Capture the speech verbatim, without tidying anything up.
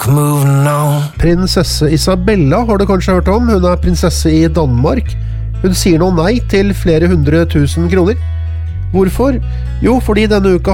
moving on. Prinsesse Isabella har du kanskje hørt om. Hun er prinsesse i Danmark. Hun sier nå nei til flere hundre tusen kroner. Hvorfor? Jo, fordi denne uka